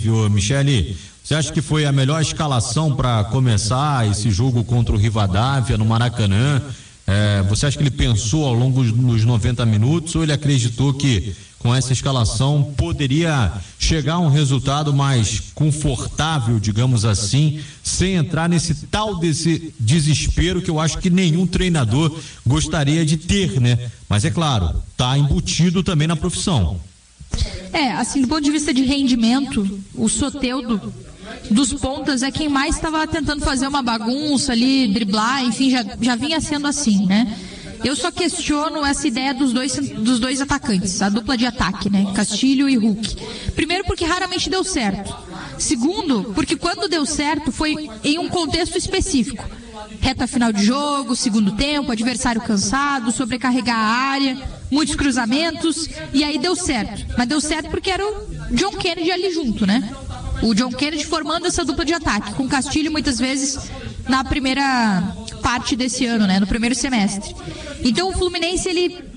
Inclusive, Michele, você acha que foi a melhor escalação para começar esse jogo contra o Rivadavia no Maracanã? Você acha que ele pensou ao longo dos 90 minutos ou ele acreditou que com essa escalação poderia chegar a um resultado mais confortável, digamos assim, sem entrar desse desespero que eu acho que nenhum treinador gostaria de ter, né? Mas é claro, tá embutido também na profissão. Assim, do ponto de vista de rendimento, o Soteldo dos pontas é quem mais estava tentando fazer uma bagunça ali, driblar, enfim, já vinha sendo assim, né? Eu só questiono essa ideia dos dois atacantes, a dupla de ataque, né? Castilho e Hulk. Primeiro, porque raramente deu certo. Segundo, porque quando deu certo foi em um contexto específico. Reta final de jogo, segundo tempo, adversário cansado, sobrecarregar a área, muitos cruzamentos, e aí deu certo. Mas deu certo porque era o John Kennedy ali junto, né? O John Kennedy formando essa dupla de ataque, com Castilho muitas vezes na primeira parte desse ano, né? No primeiro semestre. Então o Fluminense,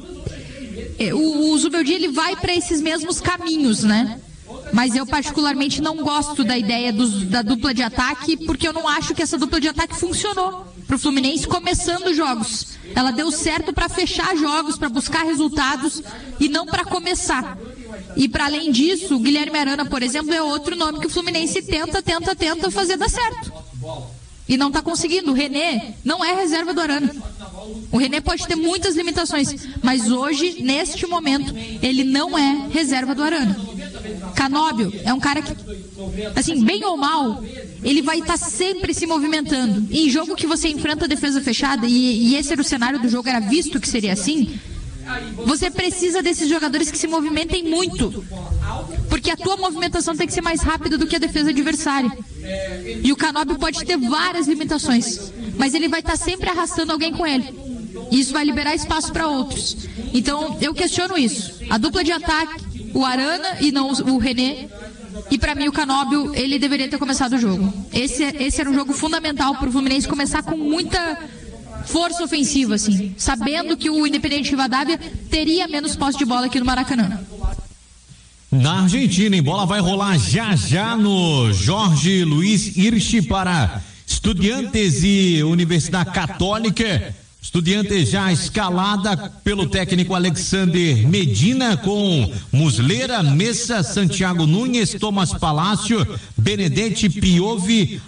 o Zubeldia, ele vai para esses mesmos caminhos, né? Mas eu particularmente não gosto da ideia da dupla de ataque, porque eu não acho que essa dupla de ataque funcionou pro Fluminense começando jogos. Ela deu certo para fechar jogos, para buscar resultados e não para começar. E para além disso, o Guilherme Arana, por exemplo, é outro nome que o Fluminense tenta fazer dar certo. E não está conseguindo. O René não é reserva do Arana. O René pode ter muitas limitações, mas hoje, neste momento, ele não é reserva do Arana. Canóbio é um cara que, assim, bem ou mal, ele vai estar sempre se movimentando. E em jogo que você enfrenta a defesa fechada, e esse era o cenário do jogo, era visto que seria assim, você precisa desses jogadores que se movimentem muito, porque a tua movimentação tem que ser mais rápida do que a defesa adversária. E o Canóbio pode ter várias limitações, mas ele vai estar sempre arrastando alguém com ele. E isso vai liberar espaço para outros. Então eu questiono isso. A dupla de ataque, o Arana e não o René. E para mim o Canóbio, ele deveria ter começado o jogo. Esse era um jogo fundamental para o Fluminense começar com muita força ofensiva, assim, sabendo que o Independente Rivadavia teria menos posse de bola aqui no Maracanã. Na Argentina, em bola vai rolar já no Jorge Luiz Hirsch para Estudiantes e Universidade Católica. Estudiantes já escalada pelo técnico Alexander Medina, com Muslera, Messa, Santiago Nunes, Thomas Palácio, Benedetti, Piovi,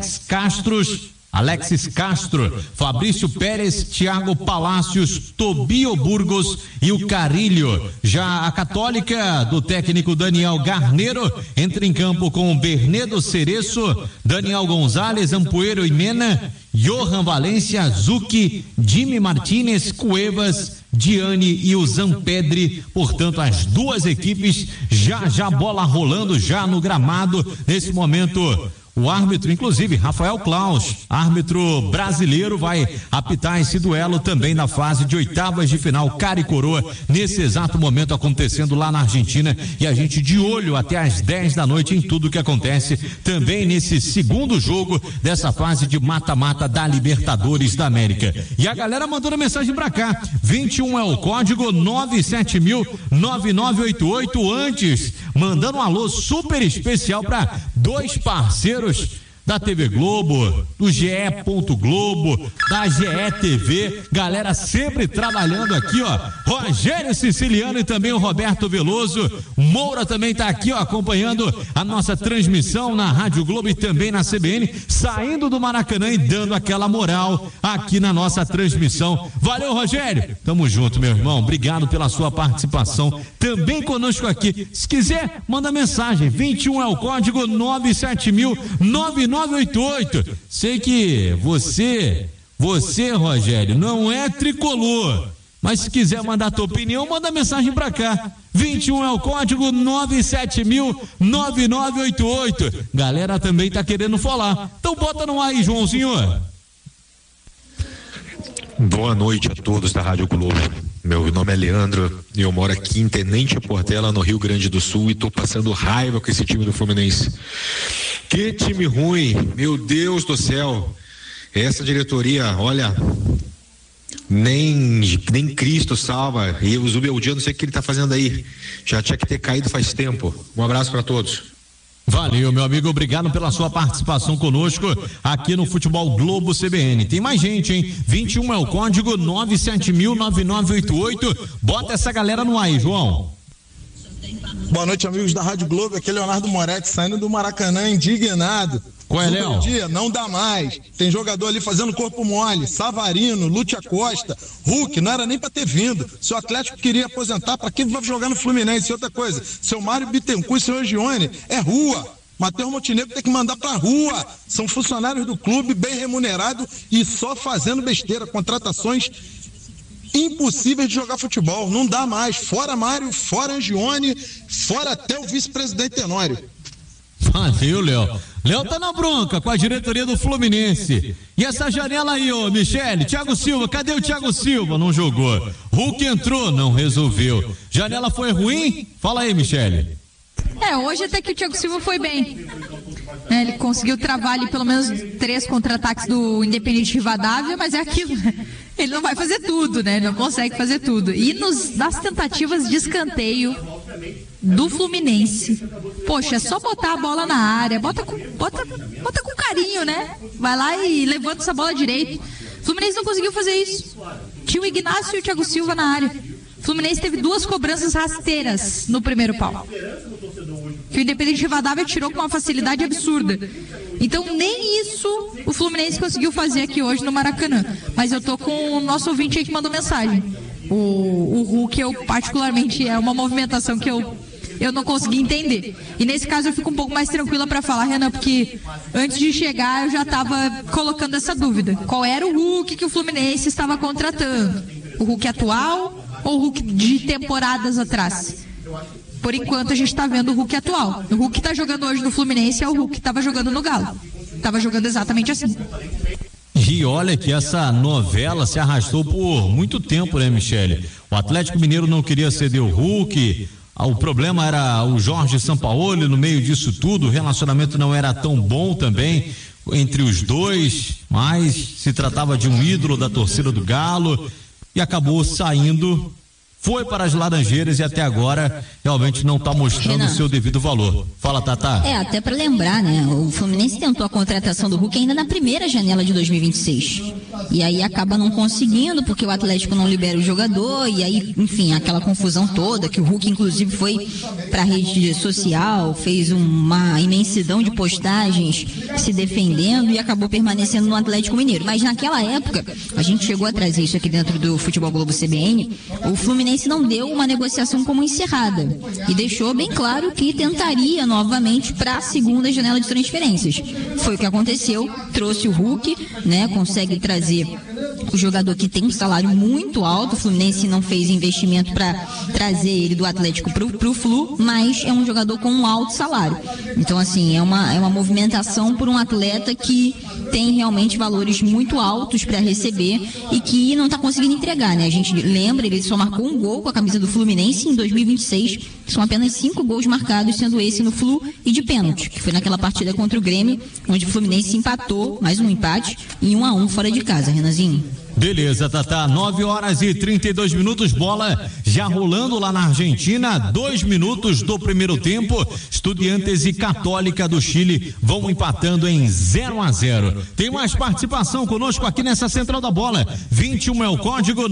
Alexis Castro, Fabrício Pérez, Thiago Palácios, Tobio Burgos e o Carilho. Já a Católica, do técnico Daniel Garneiro, entra em campo com Bernedo Cereço, Daniel Gonzalez, Ampuero e Mena, Johan Valência, Zucchi, Jimmy Martinez, Cuevas, Diane e o Zampedri. Portanto, as duas equipes já bola rolando já no gramado nesse momento. O árbitro, inclusive, Rafael Claus, árbitro brasileiro, vai apitar esse duelo também na fase de oitavas de final, cara e coroa, nesse exato momento acontecendo lá na Argentina, e a gente de olho até às 10 da noite em tudo que acontece também nesse segundo jogo dessa fase de mata-mata da Libertadores da América. E a galera mandando mensagem pra cá, 21 é o código 970009988, antes, mandando um alô super especial pra dois parceiros da TV Globo, do GE. Globo, da GE TV, galera sempre trabalhando aqui, ó. Rogério Siciliano e também o Roberto Veloso. Moura também tá aqui, ó, acompanhando a nossa transmissão na Rádio Globo e também na CBN, saindo do Maracanã e dando aquela moral aqui na nossa transmissão. Valeu, Rogério, tamo junto, meu irmão, obrigado pela sua participação também conosco aqui. Se quiser, manda mensagem, 21 é o código 970009988. Sei que você, Rogério, não é tricolor, mas se quiser mandar a tua opinião, manda mensagem pra cá. 21 é o código 970009988. Galera também tá querendo falar. Então bota no ar aí, Joãozinho. Boa noite a todos da Rádio Globo. Meu nome é Leandro e eu moro aqui em Tenente Portela, no Rio Grande do Sul, e tô passando raiva com esse time do Fluminense. Que time ruim, meu Deus do céu. Essa diretoria, olha, nem Cristo salva. E o Zubeldia, não sei o que ele tá fazendo aí. Já tinha que ter caído faz tempo. Um abraço para todos. Valeu, meu amigo, obrigado pela sua participação conosco aqui no Futebol Globo CBN. Tem mais gente, hein? 21 é o código 970009988. Bota essa galera no ar aí, João. Boa noite, amigos da Rádio Globo. Aqui é Leonardo Moretti, saindo do Maracanã, indignado. Qual é, Léo? Dia não dá mais. Tem jogador ali fazendo corpo mole. Savarino, Lúcia Costa, Hulk, não era nem pra ter vindo. Se o Atlético queria aposentar, pra que vai jogar no Fluminense? E outra coisa, seu Mário Bittencourt e seu Gione, é rua. Matheus Montenegro tem que mandar pra rua. São funcionários do clube, bem remunerados e só fazendo besteira. Contratações impossíveis de jogar futebol. Não dá mais. Fora Mário, fora Gione, fora até o vice-presidente Tenório. Valeu, Léo. Léo tá na bronca com a diretoria do Fluminense. E essa janela aí, ô Michele, Thiago Silva, cadê o Thiago Silva? Não jogou. Hulk entrou, não resolveu. Janela foi ruim? Fala aí, Michele. Hoje até que o Thiago Silva foi bem. Ele conseguiu travar ali pelo menos 3 contra-ataques do Independente Rivadavia, mas é aquilo, né? Ele não vai fazer tudo, né? Ele não consegue fazer tudo. E nas tentativas de escanteio do Fluminense, poxa, é só botar a bola na área, bota com carinho, né? Vai lá e levanta essa bola direito. O Fluminense não conseguiu fazer isso. Tinha o Ignacio e o Thiago Silva na área. O Fluminense teve 2 cobranças rasteiras no primeiro pau, que o Independente Rivadavia tirou com uma facilidade absurda. Então nem isso o Fluminense conseguiu fazer aqui hoje no Maracanã. Mas eu tô com o nosso ouvinte aí que mandou mensagem. O Hulk, eu particularmente, é uma movimentação que eu não consegui entender. E nesse caso eu fico um pouco mais tranquila para falar, Renan, porque antes de chegar eu já estava colocando essa dúvida. Qual era o Hulk que o Fluminense estava contratando? O Hulk atual ou o Hulk de temporadas atrás? Por enquanto a gente está vendo o Hulk atual. O Hulk que está jogando hoje no Fluminense é o Hulk que estava jogando no Galo. Estava jogando exatamente assim. E olha que essa novela se arrastou por muito tempo, né, Michele? O Atlético Mineiro não queria ceder o Hulk. O problema era o Jorge Sampaoli no meio disso tudo. O relacionamento não era tão bom também entre os dois, mas se tratava de um ídolo da torcida do Galo e acabou saindo. Foi para as Laranjeiras e até agora realmente não está mostrando o seu devido valor. Fala, Tatá. Até para lembrar, né? O Fluminense tentou a contratação do Hulk ainda na primeira janela de 2026. E aí acaba não conseguindo, porque o Atlético não libera o jogador, e aí, enfim, aquela confusão toda, que o Hulk inclusive foi para a rede social, fez uma imensidão de postagens se defendendo e acabou permanecendo no Atlético Mineiro. Mas naquela época, a gente chegou a trazer isso aqui dentro do Futebol Globo CBN, o Fluminense não deu uma negociação como encerrada e deixou bem claro que tentaria novamente para a segunda janela de transferências. Foi o que aconteceu, trouxe o Hulk, né? Consegue trazer o jogador que tem um salário muito alto. O Fluminense não fez investimento para trazer ele do Atlético pro Flu, mas é um jogador com um alto salário. Então, assim, é uma movimentação por um atleta que tem realmente valores muito altos para receber e que não está conseguindo entregar, né? A gente lembra, ele só marcou um gol com a camisa do Fluminense em 2026. São apenas 5 gols marcados, sendo esse no Flu e de pênalti, que foi naquela partida contra o Grêmio, onde o Fluminense empatou, mais um empate, em 1-1 fora de casa, Renanzinho. Beleza, Tatá, 9h32, bola já rolando lá na Argentina, 2 minutos do primeiro tempo. Estudiantes e Católica do Chile vão empatando em 0-0. Tem mais participação conosco aqui nessa Central da Bola. 21 é o código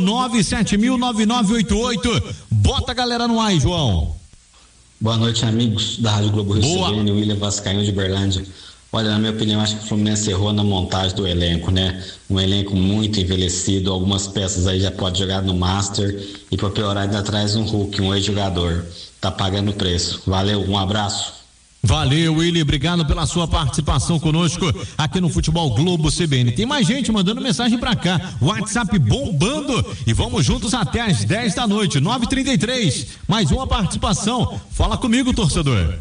970009988. Bota a galera no ar, João. Boa noite, amigos da Rádio Globo CBN, William Vascaíno de Berlândia. Olha, na minha opinião, acho que o Fluminense errou na montagem do elenco, né? Um elenco muito envelhecido, algumas peças aí já pode jogar no Master e para piorar ainda traz um Hulk, um ex-jogador. Tá pagando o preço. Valeu, um abraço. Valeu, Willy, obrigado pela sua participação conosco aqui no Futebol Globo CBN. Tem mais gente mandando mensagem pra cá, WhatsApp bombando e vamos juntos até às 10 da noite, 9h33, mais uma participação. Fala comigo, torcedor.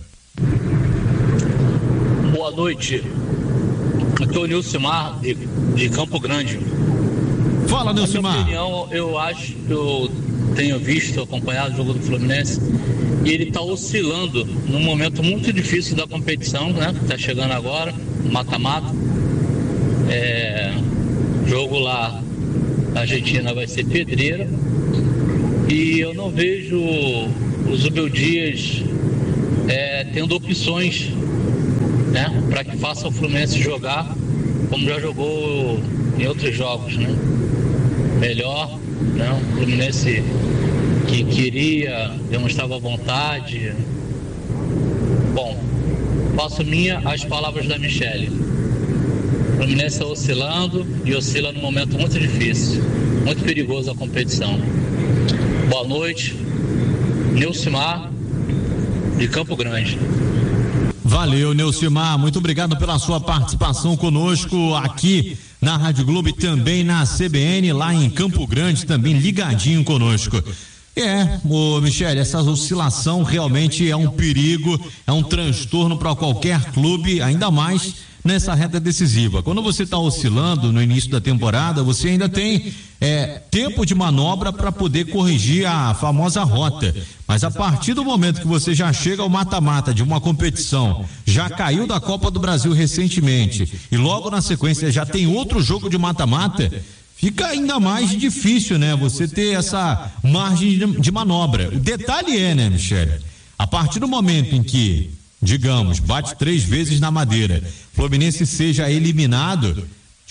Boa noite, aqui é o Nilcimar de Campo Grande. Fala, Nilcimar. Na minha opinião, eu tenho visto, acompanhado o jogo do Fluminense e ele está oscilando num momento muito difícil da competição, né? Está chegando agora, mata-mata. Jogo lá na Argentina vai ser pedreira e eu não vejo o Zubel Dias tendo opções né, para que faça o Fluminense jogar como já jogou em outros jogos, né? Melhor, né? O Fluminense que queria, demonstrava vontade. Bom, faço minha as palavras da Michele. O Fluminense está oscilando e oscila num momento muito difícil, muito perigoso a competição. Boa noite, Neucimar, de Campo Grande. Valeu, Neucimar, muito obrigado pela sua participação conosco aqui na Rádio Globo e também na CBN, lá em Campo Grande, também ligadinho conosco. Michele, essa oscilação realmente é um perigo, é um transtorno para qualquer clube, ainda mais nessa reta decisiva. Quando você está oscilando no início da temporada, você ainda tem tempo de manobra para poder corrigir a famosa rota. Mas a partir do momento que você já chega ao mata-mata de uma competição, já caiu da Copa do Brasil recentemente e logo na sequência já tem outro jogo de mata-mata, fica ainda mais difícil, né? Você ter essa margem de manobra. O detalhe né, Michele? A partir do momento em que, digamos, bate 3 vezes na madeira, Fluminense seja eliminado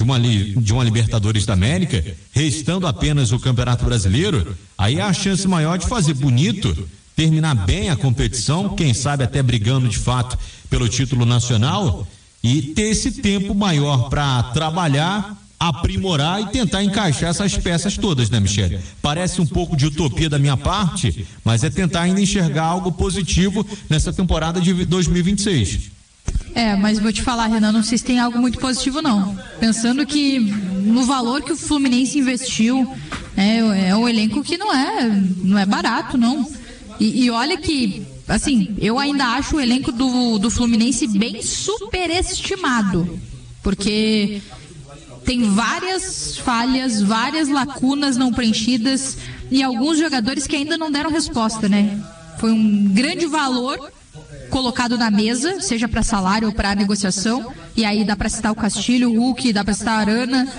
de uma Libertadores da América, restando apenas o Campeonato Brasileiro, aí há a chance maior de fazer bonito, terminar bem a competição, quem sabe até brigando de fato pelo título nacional e ter esse tempo maior para trabalhar, aprimorar e tentar encaixar essas peças todas, né, Michele? Parece um pouco de utopia da minha parte, mas é tentar ainda enxergar algo positivo nessa temporada de 2026. Mas vou te falar, Renan, não sei se tem algo muito positivo não. Pensando que no valor que o Fluminense investiu, é um elenco que não é barato, não. E olha que, assim, eu ainda acho o elenco do Fluminense bem superestimado, porque tem várias falhas, várias lacunas não preenchidas e alguns jogadores que ainda não deram resposta, né? Foi um grande valor colocado na mesa, seja para salário ou para negociação, e aí dá para citar o Castilho, o Hulk, dá para citar a Arana,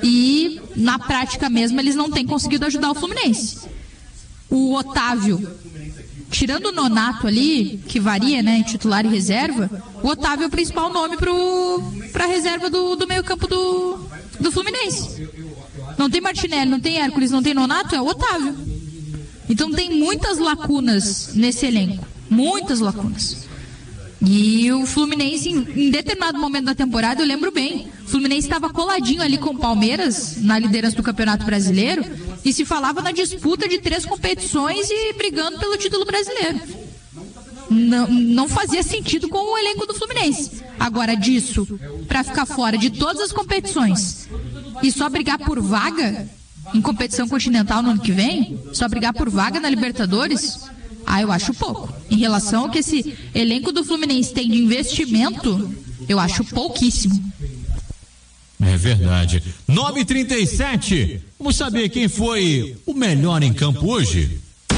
e na prática mesmo eles não têm conseguido ajudar o Fluminense. O Otávio, tirando o Nonato ali, que varia, né, em titular e reserva, o Otávio é o principal nome para a reserva do meio campo do Fluminense. Não tem Martinelli, não tem Hércules, não tem Nonato, é o Otávio. Então tem muitas lacunas nesse elenco, muitas lacunas. E o Fluminense, em determinado momento da temporada, eu lembro bem, o Fluminense estava coladinho ali com o Palmeiras na liderança do Campeonato Brasileiro e se falava na disputa de 3 competições e brigando pelo título brasileiro. Não fazia sentido com o elenco do Fluminense. Agora, disso para ficar fora de todas as competições e só brigar por vaga em competição continental no ano que vem, só brigar por vaga na Libertadores, eu acho pouco. Em relação ao que esse elenco do Fluminense tem de investimento, eu acho pouquíssimo. É verdade. 9h37, vamos saber quem foi o melhor em campo hoje?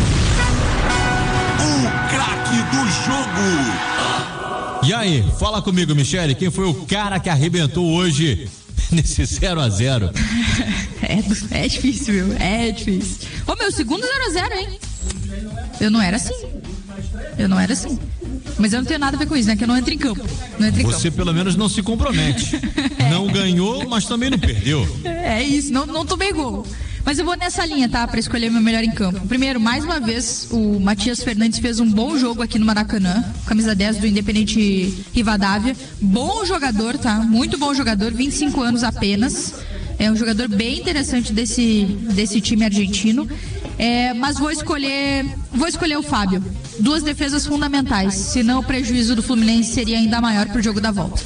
O craque do jogo. E aí, fala comigo, Michele, quem foi o cara que arrebentou hoje nesse 0-0? É difícil, viu? É difícil. Ô, meu segundo 0-0, hein? Eu não era assim. Mas eu não tenho nada a ver com isso, né? Que eu não entro em campo. Você pelo menos não se compromete. Não ganhou, mas também não perdeu. É isso, não tomei gol. Mas eu vou nessa linha, tá? Pra escolher meu melhor em campo. Primeiro, mais uma vez, o Matias Fernandes fez um bom jogo aqui no Maracanã. Camisa 10 do Independente Rivadavia. Bom jogador, tá? Muito bom jogador, 25 anos apenas. É um jogador bem interessante desse time argentino. Mas vou escolher o Fábio. 2 defesas fundamentais, senão o prejuízo do Fluminense seria ainda maior pro jogo da volta.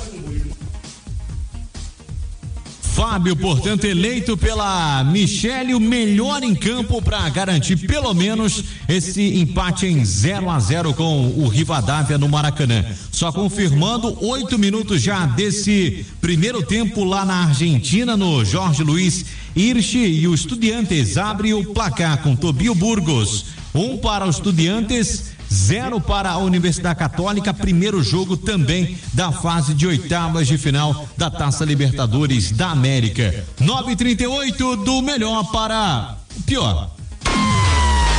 Fábio, portanto, eleito pela Michele, o melhor em campo para garantir pelo menos esse empate em 0-0 com o Rivadavia no Maracanã. Só confirmando, 8 minutos já desse primeiro tempo lá na Argentina, no Jorge Luiz Hirsch, e o Estudiantes abre o placar com Tobio Burgos. 1 para os Estudiantes, 0 para a Universidade Católica, primeiro jogo também da fase de oitavas de final da Taça Libertadores da América. 9h38, do melhor para o pior.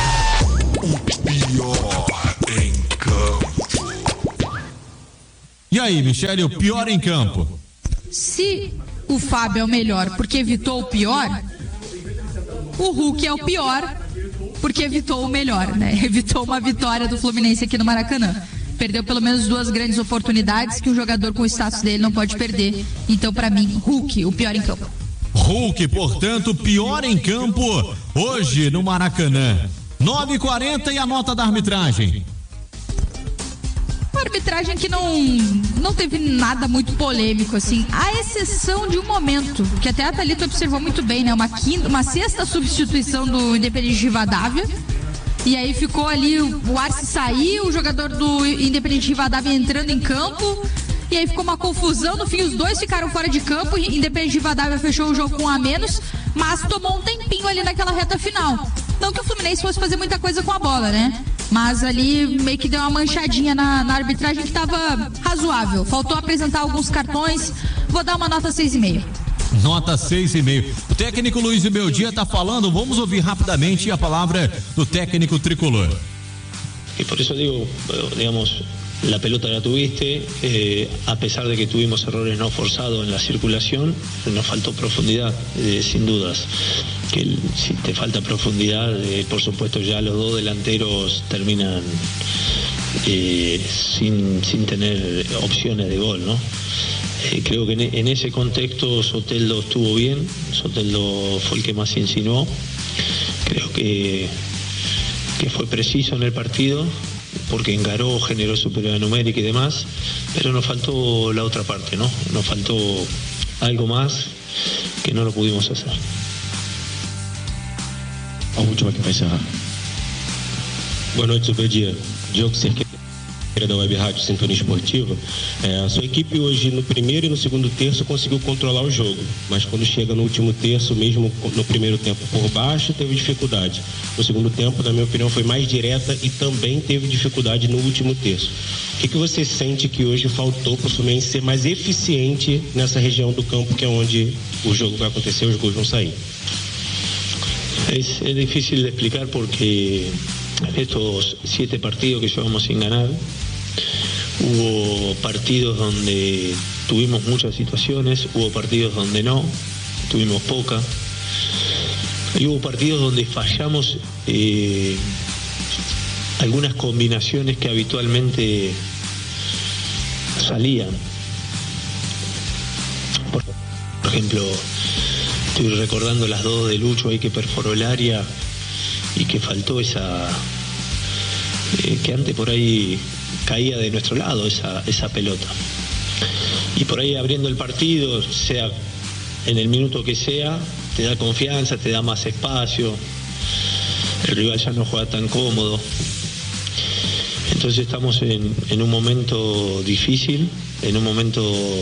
O pior em campo. E aí, Michele, o pior em campo? Se o Fábio é o melhor porque evitou o pior, o Hulk é o pior porque evitou o melhor, né? Evitou uma vitória do Fluminense aqui no Maracanã. Perdeu pelo menos 2 grandes oportunidades que um jogador com o status dele não pode perder. Então, pra mim, Hulk, o pior em campo. Hulk, portanto, pior em campo hoje no Maracanã. 9h40 e a nota da arbitragem. Uma arbitragem que não teve nada muito polêmico, assim, à exceção de um momento, que até a Thalita observou muito bem, né? Uma sexta substituição do Independente Rivadavia, e aí ficou ali, o Arce saiu, o jogador do Independente Rivadavia entrando em campo, e aí ficou uma confusão, no fim os dois ficaram fora de campo, Independente Rivadavia fechou o jogo com 1 a menos, mas tomou um tempinho ali naquela reta final. Não que o Fluminense fosse fazer muita coisa com a bola, né? Mas ali meio que deu uma manchadinha na arbitragem que estava razoável. Faltou apresentar alguns cartões. Vou dar uma nota 6,5. Nota 6,5. O técnico Luiz Beldia está falando. Vamos ouvir rapidamente a palavra do técnico tricolor. E por isso digo, digamos, la pelota la tuviste, a pesar de que tuvimos errores no forzados en la circulación, nos faltó profundidad, sin dudas. Que si te falta profundidad, por supuesto ya los 2 delanteros terminan sin tener opciones de gol, ¿no? Creo que en ese contexto Soteldo estuvo bien, Soteldo fue el que más insinuó, creo que fue preciso en el partido, porque encaró, generó superioridad numérica y demás, pero nos faltó la otra parte, ¿no? Nos faltó algo más que no lo pudimos hacer. A última que vai encerrar. Boa noite, Beldia. Diogo Cerqueira da Web Rádio Sintonia Esportiva. A sua equipe hoje no primeiro e no segundo terço conseguiu controlar o jogo, mas quando chega no último terço, mesmo no primeiro tempo por baixo, teve dificuldade. No segundo tempo, na minha opinião, foi mais direta e também teve dificuldade no último terço. O que você sente que hoje faltou para o Fluminense ser mais eficiente nessa região do campo, que é onde o jogo vai acontecer, os gols vão sair? Es difícil de explicar porque estos 7 partidos que llevamos sin ganar, hubo partidos donde tuvimos muchas situaciones, hubo partidos donde no, tuvimos poca, y hubo partidos donde fallamos algunas combinaciones que habitualmente salían. Por ejemplo, estoy recordando las 2 de Lucho ahí que perforó el área y que faltó esa, que antes por ahí caía de nuestro lado esa pelota. Y por ahí abriendo el partido, sea en el minuto que sea, te da confianza, te da más espacio, el rival ya no juega tan cómodo. Entonces estamos en un momento difícil, en un momento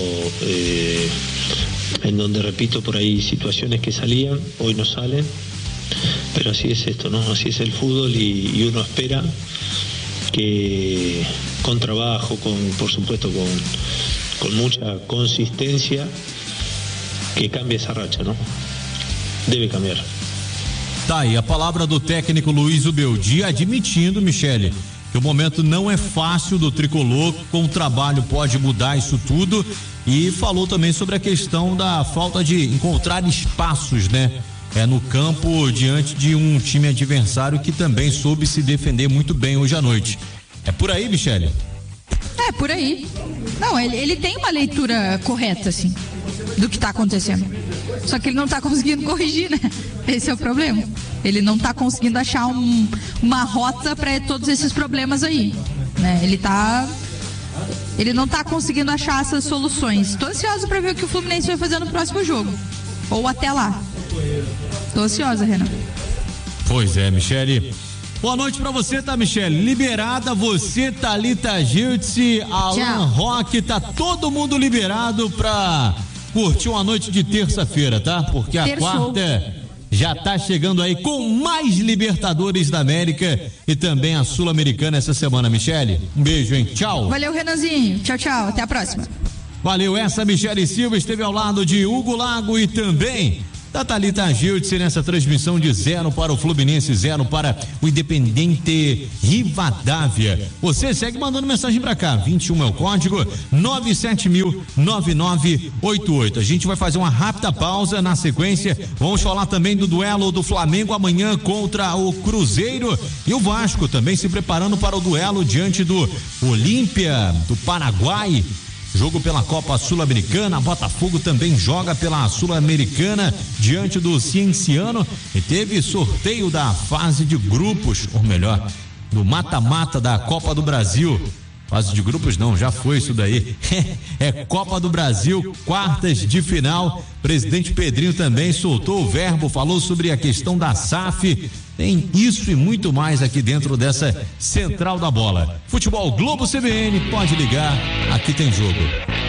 en donde, repito, por ahí situaciones que salían, hoy no salen, pero así es esto, ¿no? Así es el fútbol y uno espera que con trabajo, por supuesto con mucha consistencia, que cambie essa racha, não? Deve cambiar. Tá aí a palavra do técnico Luiz Beldia admitindo, Michele, que o momento não é fácil do tricolor, com o trabalho pode mudar isso tudo, e falou também sobre a questão da falta de encontrar espaços, né? No campo, diante de um time adversário que também soube se defender muito bem hoje à noite. É por aí, Michele? É, por aí. Não, ele tem uma leitura correta, assim, do que tá acontecendo. Só que ele não tá conseguindo corrigir, né? Esse é o problema. Ele não tá conseguindo achar uma rota para todos esses problemas aí, né? Ele não tá conseguindo achar essas soluções. Tô ansiosa para ver o que o Fluminense vai fazer no próximo jogo. Ou até lá. Tô ansiosa, Renan. Pois é, Michele. Boa noite pra você, tá, Michele? Liberada, você, Thalita Giltze, Alan Roque, tá todo mundo liberado pra curtir uma noite de terça-feira, tá? Porque a quarta já tá chegando aí com mais Libertadores da América e também a Sul-Americana essa semana, Michele. Um beijo, hein? Tchau. Valeu, Renanzinho. Tchau, tchau. Até a próxima. Valeu, essa Michele Silva esteve ao lado de Hugo Lago e também da Thalita Giltz nessa transmissão de 0 para o Fluminense, 0 para o Independente Rivadavia. Você segue mandando mensagem pra cá, 21 é o código, 970009988. A gente vai fazer uma rápida pausa, na sequência vamos falar também do duelo do Flamengo amanhã contra o Cruzeiro e o Vasco também se preparando para o duelo diante do Olímpia do Paraguai. Jogo pela Copa Sul-Americana, Botafogo também joga pela Sul-Americana diante do Cienciano e teve sorteio da fase de grupos, ou melhor, do mata-mata da Copa do Brasil. Fase de grupos não, já foi isso daí. É Copa do Brasil, quartas de final. Presidente Pedrinho também soltou o verbo, falou sobre a questão da SAF. Tem isso e muito mais aqui dentro dessa Central da Bola. Futebol Globo CBN, pode ligar, aqui tem jogo.